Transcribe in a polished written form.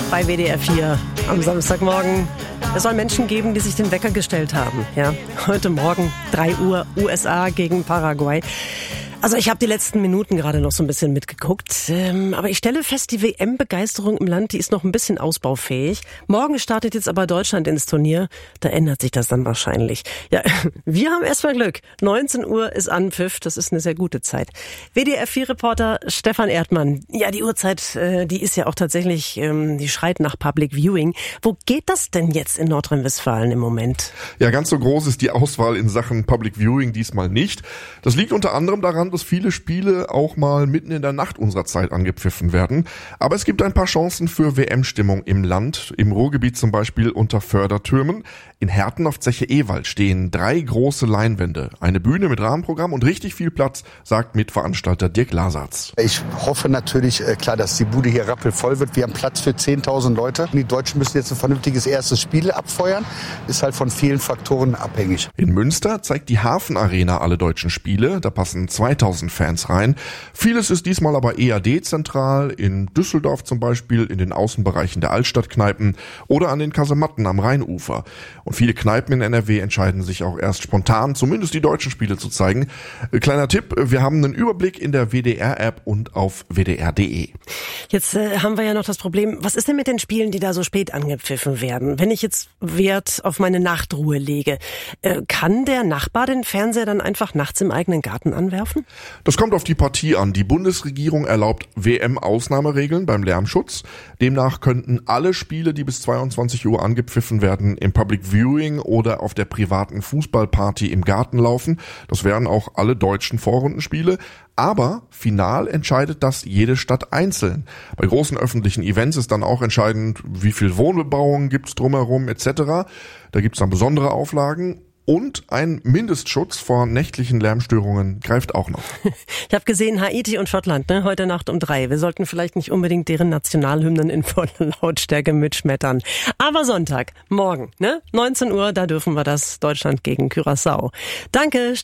bei WDR 4 am Samstagmorgen. Es soll Menschen geben, die sich den Wecker gestellt haben. Ja, heute Morgen 3 Uhr USA gegen Paraguay. Also ich habe die letzten Minuten gerade noch so ein bisschen mitgeguckt, aber ich stelle fest, die WM-Begeisterung im Land, die ist noch ein bisschen ausbaufähig. Morgen startet jetzt aber Deutschland ins Turnier, da ändert sich das dann wahrscheinlich. Ja, wir haben erstmal Glück. 19 Uhr ist Anpfiff, das ist eine sehr gute Zeit. WDR 4-Reporter Stefan Erdmann. Ja, die Uhrzeit, die ist ja auch tatsächlich, die schreit nach Public Viewing. Wo geht das denn jetzt in Nordrhein-Westfalen im Moment? Ja, ganz so groß ist die Auswahl in Sachen Public Viewing diesmal nicht. Das liegt unter anderem daran, dass viele Spiele auch mal mitten in der Nacht unserer Zeit angepfiffen werden. Aber es gibt ein paar Chancen für WM-Stimmung im Land. Im Ruhrgebiet zum Beispiel unter Fördertürmen. In Herten auf Zeche Ewald stehen 3 große Leinwände. Eine Bühne mit Rahmenprogramm und richtig viel Platz, sagt Mitveranstalter Dirk Lasatz. Ich hoffe natürlich, klar, dass die Bude hier rappelvoll wird. Wir haben Platz für 10.000 Leute. Die Deutschen müssen jetzt ein vernünftiges erstes Spiel abfeuern. Ist halt von vielen Faktoren abhängig. In Münster zeigt die Hafenarena alle deutschen Spiele. Da passen 2000 Fans rein. Vieles ist diesmal aber eher dezentral. In Düsseldorf zum Beispiel, in den Außenbereichen der Altstadtkneipen oder an den Kasematten am Rheinufer. Und viele Kneipen in NRW entscheiden sich auch erst spontan, zumindest die deutschen Spiele zu zeigen. Kleiner Tipp, wir haben einen Überblick in der WDR-App und auf wdr.de. Jetzt haben wir ja noch das Problem, was ist denn mit den Spielen, die da so spät angepfiffen werden? Wenn ich jetzt Wert auf meine Nachtruhe lege, kann der Nachbar den Fernseher dann einfach nachts im eigenen Garten anwerfen? Das kommt auf die Partie an. Die Bundesregierung erlaubt WM-Ausnahmeregeln beim Lärmschutz. Demnach könnten alle Spiele, die bis 22 Uhr angepfiffen werden, im Public Viewing oder auf der privaten Fußballparty im Garten laufen. Das wären auch alle deutschen Vorrundenspiele. Aber final entscheidet das jede Stadt einzeln. Bei großen öffentlichen Events ist dann auch entscheidend, wie viel Wohnbebauung gibt's drumherum etc. Da gibt's dann besondere Auflagen. Und ein Mindestschutz vor nächtlichen Lärmstörungen greift auch noch. Ich habe gesehen, Haiti und Schottland, ne, heute Nacht um 3. Wir sollten vielleicht nicht unbedingt deren Nationalhymnen in voller Lautstärke mitschmettern. Aber Sonntag, morgen, ne, 19 Uhr, da dürfen wir das. Deutschland gegen Curaçao. Danke.